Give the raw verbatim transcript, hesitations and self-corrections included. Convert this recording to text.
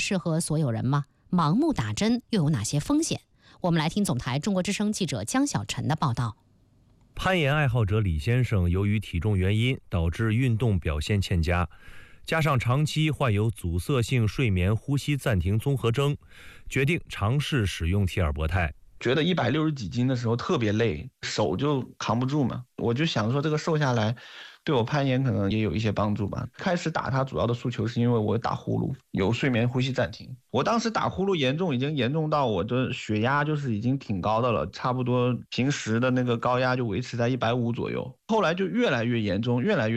适合所有人吗？盲目打针又有哪些风险？我们来听总台中国之声记者江小晨的报道。 攀岩爱好者李先生由于体重原因导致运动表现欠佳，加上长期患有阻塞性睡眠呼吸暂停综合征，决定尝试使用替尔博泰。 觉得一百六十几斤的时候特别累，手就扛不住嘛，我就想说这个瘦下来对我攀岩可能也有一些帮助吧。开始打它主要的诉求是因为我打呼噜，有睡眠呼吸暂停。我当时打呼噜严重，已经严重到我的血压就是已经挺高的了，差不多平时的那个高压就维持在一百五左右。后来就越来越严重，越来越